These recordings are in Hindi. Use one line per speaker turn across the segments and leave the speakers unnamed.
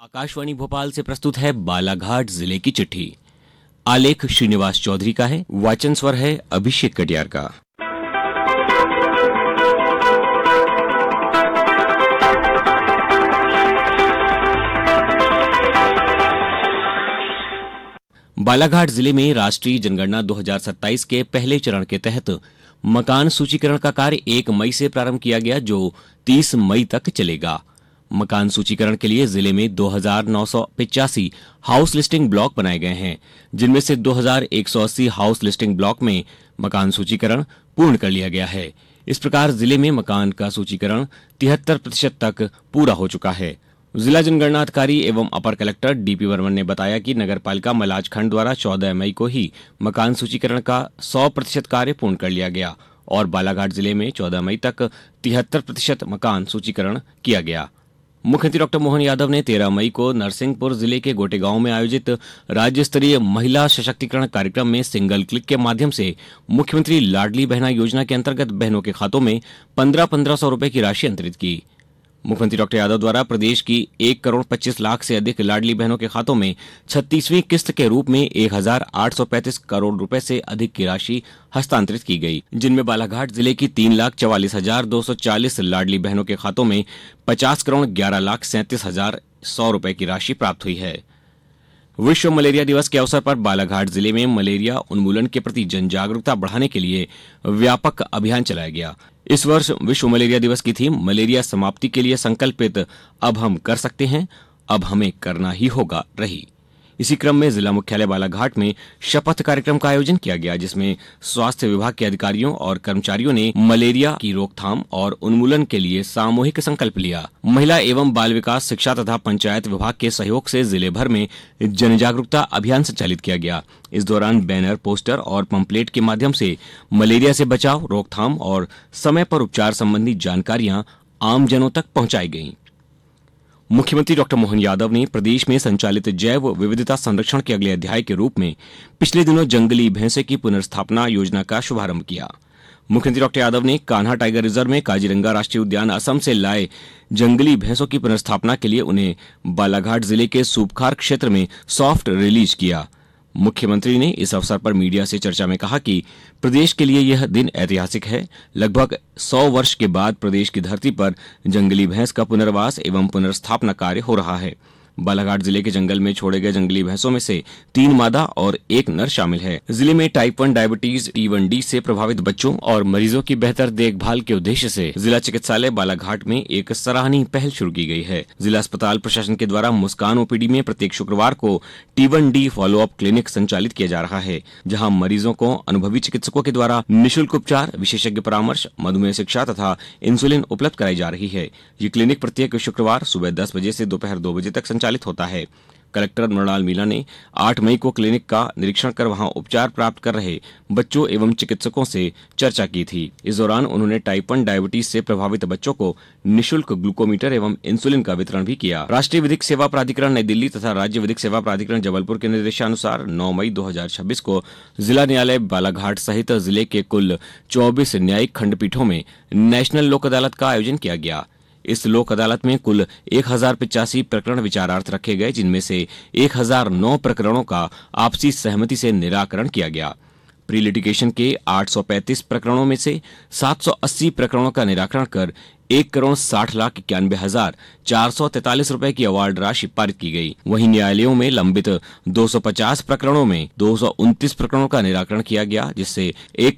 आकाशवाणी भोपाल से प्रस्तुत है बालाघाट जिले की चिट्ठी। आलेख श्रीनिवास चौधरी का है, वाचन स्वर है अभिषेक कटियार का। बालाघाट जिले में राष्ट्रीय जनगणना 2027 के पहले चरण के तहत मकान सूचीकरण का कार्य 1 मई से प्रारंभ किया गया, जो 30 मई तक चलेगा। मकान सूचीकरण के लिए जिले में 2985 हाउस लिस्टिंग ब्लॉक बनाए गए हैं, जिनमें से 2180 हाउस लिस्टिंग ब्लॉक में मकान सूचीकरण पूर्ण कर लिया गया है। इस प्रकार जिले में मकान का सूचीकरण 73% तक पूरा हो चुका है। जिला जनगणना अधिकारी एवं अपर कलेक्टर डीपी वर्मन ने बताया कि नगरपालिका मलाज खंड द्वारा 14 मई को ही मकान सूचीकरण का 100% कार्य पूर्ण कर लिया गया और बालाघाट जिले में 14 मई तक 73% मकान सूचीकरण किया गया। मुख्यमंत्री डॉक्टर मोहन यादव ने 13 मई को नरसिंहपुर जिले के गोटेगांव में आयोजित राज्य स्तरीय महिला सशक्तिकरण कार्यक्रम में सिंगल क्लिक के माध्यम से मुख्यमंत्री लाडली बहना योजना के अंतर्गत बहनों के खातों में 1500 रुपए की राशि अंतरित की। मुख्यमंत्री डॉक्टर यादव द्वारा प्रदेश की 1,25,00,000 से अधिक लाडली बहनों के खातों में 36वीं किस्त के रूप में 1,835 करोड़ रुपए से अधिक की राशि हस्तांतरित की गई, जिनमें बालाघाट जिले की 3,44,240 लाडली बहनों के खातों में 50,11,37,100 रुपए की राशि प्राप्त हुई है। विश्व मलेरिया दिवस के अवसर पर बालाघाट जिले में मलेरिया उन्मूलन के प्रति जन जागरूकता बढ़ाने के लिए व्यापक अभियान चलाया गया। इस वर्ष विश्व मलेरिया दिवस की थीम मलेरिया समाप्ति के लिए संकल्पित अब हम कर सकते हैं, अब हमें करना ही होगा रही। इसी क्रम में जिला मुख्यालय बालाघाट में शपथ कार्यक्रम का आयोजन किया गया, जिसमें स्वास्थ्य विभाग के अधिकारियों और कर्मचारियों ने मलेरिया की रोकथाम और उन्मूलन के लिए सामूहिक संकल्प लिया। महिला एवं बाल विकास, शिक्षा तथा पंचायत विभाग के सहयोग से जिले भर में जन जागरूकता अभियान संचालित किया गया। इस दौरान बैनर, पोस्टर और पंपलेट के माध्यम से मलेरिया से बचाव, रोकथाम और समय पर उपचार संबंधी जानकारियां आमजनों तक पहुंचाई गईं। मुख्यमंत्री डॉक्टर मोहन यादव ने प्रदेश में संचालित जैव विविधता संरक्षण के अगले अध्याय के रूप में पिछले दिनों जंगली भैंसे की पुनर्स्थापना योजना का शुभारंभ किया। मुख्यमंत्री डॉक्टर यादव ने कान्हा टाइगर रिजर्व में काजीरंगा राष्ट्रीय उद्यान असम से लाए जंगली भैंसों की पुनर्स्थापना के लिए उन्हें बालाघाट जिले के सूबखार क्षेत्र में सॉफ्ट रिलीज किया। मुख्यमंत्री ने इस अवसर पर मीडिया से चर्चा में कहा कि प्रदेश के लिए यह दिन ऐतिहासिक है। लगभग 100 वर्ष के बाद प्रदेश की धरती पर जंगली भैंस का पुनर्वास एवं पुनर्स्थापना कार्य हो रहा है। बालाघाट जिले के जंगल में छोड़े गए जंगली भैंसों में से 3 मादा और 1 नर शामिल है। जिले में टाइप 1 डायबिटीज T1D से प्रभावित बच्चों और मरीजों की बेहतर देखभाल के उद्देश्य से जिला चिकित्सालय बालाघाट में एक सराहनीय पहल शुरू की गई है। जिला अस्पताल प्रशासन के द्वारा मुस्कान ओपीडी में प्रत्येक शुक्रवार को T1D फॉलोअप क्लिनिक संचालित किया जा रहा है, जहाँ मरीजों को अनुभवी चिकित्सकों के द्वारा निःशुल्क उपचार, विशेषज्ञ परामर्श, मधुमेह शिक्षा तथा इंसुलिन उपलब्ध कराई जा रही है। ये क्लिनिक प्रत्येक शुक्रवार सुबह 10 बजे से दोपहर 2 बजे तक संचालित होता है। कलेक्टर मृणाल मीणा ने 8 मई को क्लिनिक का निरीक्षण कर वहां उपचार प्राप्त कर रहे बच्चों एवं चिकित्सकों से चर्चा की थी। इस दौरान उन्होंने टाइप 1 डायबिटीज से प्रभावित बच्चों को निःशुल्क ग्लूकोमीटर एवं इंसुलिन का वितरण भी किया। राष्ट्रीय विधिक सेवा प्राधिकरण नई दिल्ली तथा राज्य विधिक सेवा प्राधिकरण जबलपुर के निर्देशानुसार 9 मई 2026 को जिला न्यायालय बालाघाट सहित जिले के कुल 24 न्यायिक खंडपीठों में नेशनल लोक अदालत का आयोजन किया गया। इस लोक अदालत में कुल 1085 प्रकरण विचारार्थ रखे गए, जिनमें से 1009 प्रकरणों का आपसी सहमति से निराकरण किया गया। प्री लिटिगेशन के 835 प्रकरणों में से 780 प्रकरणों का निराकरण कर 1,60,91,443 रुपए की अवार्ड राशि पारित की गई। वहीं न्यायालयों में लंबित 250 प्रकरणों में 229 प्रकरणों का निराकरण किया गया, जिससे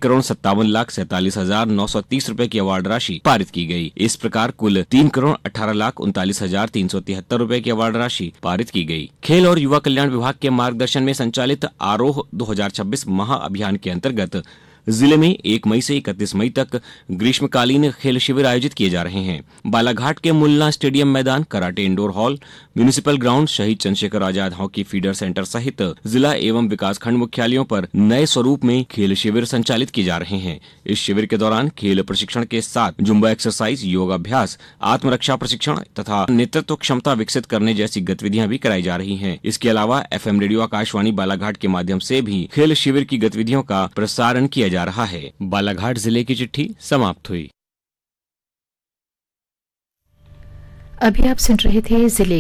1,57,47,930 रुपए की अवार्ड राशि पारित की गई। इस प्रकार कुल 3,18,39,373 रुपए की अवार्ड राशि पारित की गई। खेल और युवा कल्याण विभाग के मार्गदर्शन में संचालित आरोह 2026 महाअभियान के अंतर्गत जिले में 1 मई से 31 मई तक ग्रीष्मकालीन खेल शिविर आयोजित किए जा रहे हैं। बालाघाट के मुल्ला स्टेडियम मैदान, karate indoor hall, municipal ground, शहीद Chandrashekhar Azad hockey feeder centre सहित जिला एवं विकासखंड मुख्यालयों पर नए स्वरूप में खेल शिविर संचालित किए जा रहे हैं। इस शिविर के दौरान खेल प्रशिक्षण के साथ जुम्बा एक्सरसाइज, योगाभ्यास, आत्मरक्षा प्रशिक्षण तथा नेतृत्व क्षमता विकसित करने जैसी गतिविधियां भी कराई जा रही हैं। इसके अलावा FM रेडियो आकाशवाणी बालाघाट के माध्यम से भी खेल शिविर की गतिविधियों का प्रसारण किया जा रहा है। बालाघाट जिले की चिट्ठी समाप्त हुई।
अभी आप सुन रहे थे जिले